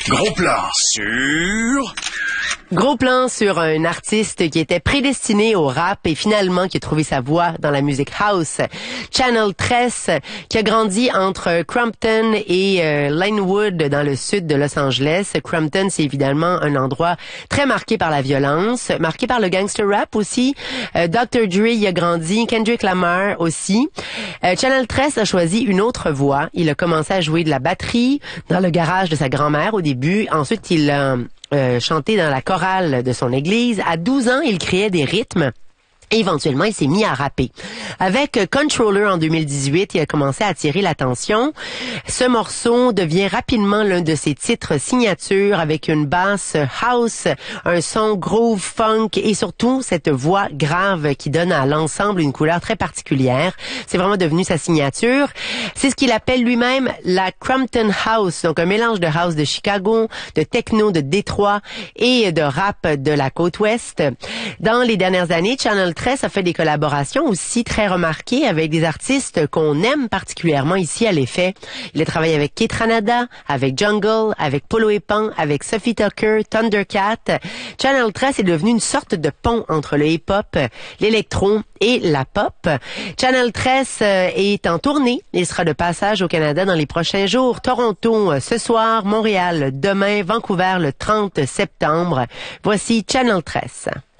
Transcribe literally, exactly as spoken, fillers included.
Gros plan sur... Gros plan sur un artiste qui était prédestiné au rap et finalement qui a trouvé sa voie dans la musique house. Channel treize, qui a grandi entre Crampton et euh, Linwood dans le sud de Los Angeles. Crampton, c'est évidemment un endroit très marqué par la violence, marqué par le gangster rap aussi. Euh, docteur Dre y a grandi, Kendrick Lamar aussi. Euh, Channel treize a choisi une autre voie. Il a commencé à jouer de la batterie dans le garage de sa grand-mère au début. Ensuite, il a Euh, chanté dans la chorale de son église. À douze ans, il créait des rythmes. Et éventuellement, il s'est mis à rapper. Avec Controller en deux mille dix-huit, il a commencé à attirer l'attention. Ce morceau devient rapidement l'un de ses titres signature avec une basse house, un son groove funk et surtout cette voix grave qui donne à l'ensemble une couleur très particulière. C'est vraiment devenu sa signature. C'est ce qu'il appelle lui-même la Crampton House, donc un mélange de house de Chicago, de techno de Détroit et de rap de la côte ouest. Dans les dernières années, Channel treize a fait des collaborations aussi très remarquées avec des artistes qu'on aime particulièrement ici à l'Effet. Il a travaillé avec Kate Ranada, avec Jungle, avec Polo et Pan, avec Sophie Tucker, Thundercat. Channel treize est devenu une sorte de pont entre le hip-hop, l'électro et la pop. Channel treize est en tournée. Il sera de passage au Canada dans les prochains jours. Toronto ce soir, Montréal demain, Vancouver le trente septembre. Voici Channel treize.